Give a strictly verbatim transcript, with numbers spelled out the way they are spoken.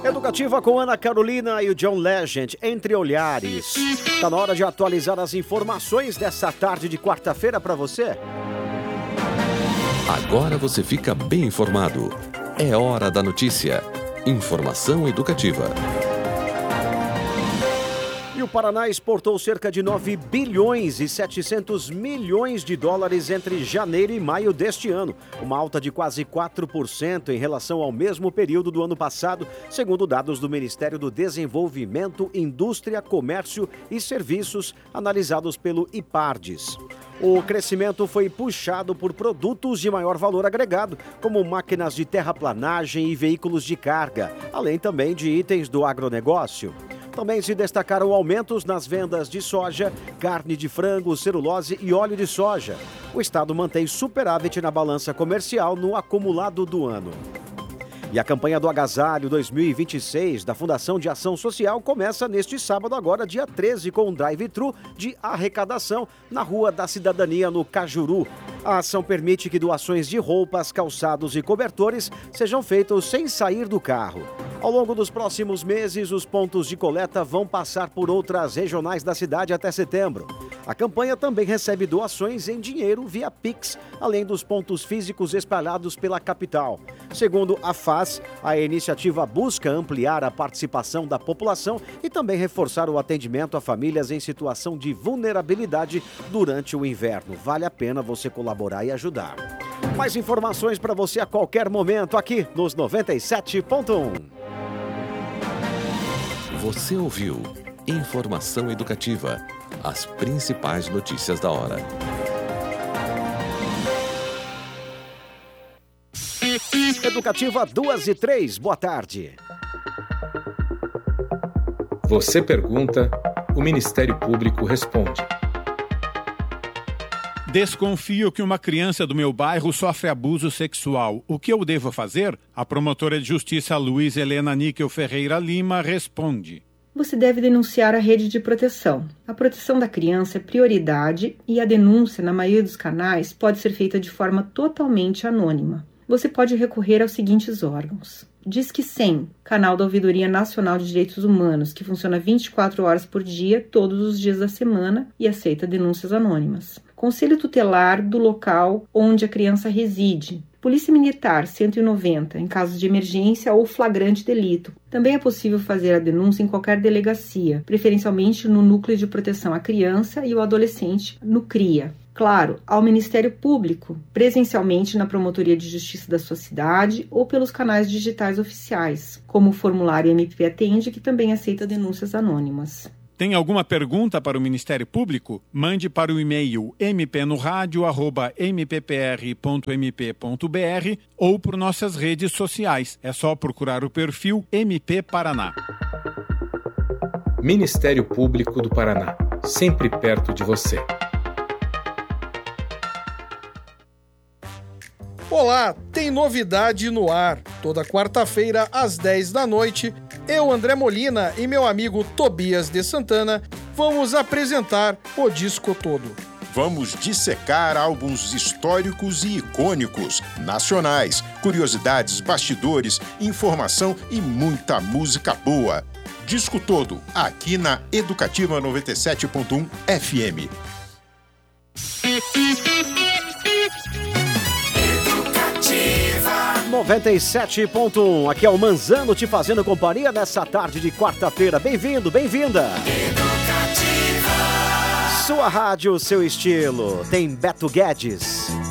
Educativa com Ana Carolina e o John Legend, Entre Olhares. Tá na hora de atualizar as informações dessa tarde de quarta-feira para você. Agora você fica bem informado. É hora da notícia. Informação educativa. E o Paraná exportou cerca de nove bilhões e setecentos milhões de dólares entre janeiro e maio deste ano, uma alta de quase quatro por cento em relação ao mesmo período do ano passado, segundo dados do Ministério do Desenvolvimento, Indústria, Comércio e Serviços, analisados pelo IPARDES. O crescimento foi puxado por produtos de maior valor agregado, como máquinas de terraplanagem e veículos de carga, além também de itens do agronegócio. Também se destacaram aumentos nas vendas de soja, carne de frango, celulose e óleo de soja. O estado mantém superávit na balança comercial no acumulado do ano. E a campanha do Agasalho dois mil e vinte e seis da Fundação de Ação Social começa neste sábado, agora dia treze, com um drive-thru de arrecadação na Rua da Cidadania, no Cajuru. A ação permite que doações de roupas, calçados e cobertores sejam feitos sem sair do carro. Ao longo dos próximos meses, os pontos de coleta vão passar por outras regionais da cidade até setembro. A campanha também recebe doações em dinheiro via Pix, além dos pontos físicos espalhados pela capital. Segundo a F A S, a iniciativa busca ampliar a participação da população e também reforçar o atendimento a famílias em situação de vulnerabilidade durante o inverno. Vale a pena você colaborar e ajudar. Mais informações para você a qualquer momento aqui nos noventa e sete ponto um. Você ouviu Informação Educativa. As principais notícias da hora. Educativa duas e três, boa tarde. Você pergunta, o Ministério Público responde. Desconfio que uma criança do meu bairro sofre abuso sexual. O que eu devo fazer? A promotora de justiça Luiz Helena Níquel Ferreira Lima responde. Você deve denunciar a rede de proteção. A proteção da criança é prioridade e a denúncia, na maioria dos canais, pode ser feita de forma totalmente anônima. Você pode recorrer aos seguintes órgãos. Disque cem, Canal da Ouvidoria Nacional de Direitos Humanos, que funciona vinte e quatro horas por dia, todos os dias da semana e aceita denúncias anônimas. Conselho Tutelar do local onde a criança reside. Polícia Militar cento e noventa, em casos de emergência ou flagrante delito. Também é possível fazer a denúncia em qualquer delegacia, preferencialmente no Núcleo de Proteção à Criança e ao Adolescente, no CRIA. Claro, ao Ministério Público, presencialmente na Promotoria de Justiça da sua cidade ou pelos canais digitais oficiais, como o formulário M P Atende, que também aceita denúncias anônimas. Tem alguma pergunta para o Ministério Público? Mande para o e-mail m p no rádio arroba m p p r ponto m p ponto b r ou por nossas redes sociais. É só procurar o perfil M P Paraná. Ministério Público do Paraná, sempre perto de você. Olá, tem novidade no ar. Toda quarta-feira, às dez da noite, eu, André Molina e meu amigo Tobias de Santana vamos apresentar o disco todo. Vamos dissecar álbuns históricos e icônicos, nacionais, curiosidades, bastidores, informação e muita música boa. Disco todo, aqui na Educativa noventa e sete ponto um F M. noventa e sete ponto um, aqui é o Manzano te fazendo companhia nessa tarde de quarta-feira. Bem-vindo, bem-vinda. Educativa. Sua rádio, seu estilo. Tem Beto Guedes.